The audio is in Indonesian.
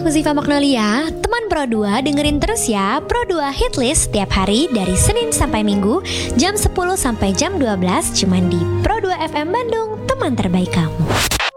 aku Ziva Magnolia, teman Pro 2 dengerin terus ya Pro 2 Hitlist setiap hari dari Senin sampai Minggu jam 10 sampai jam 12 cuman di Pro 2 FM Bandung, teman terbaik kamu.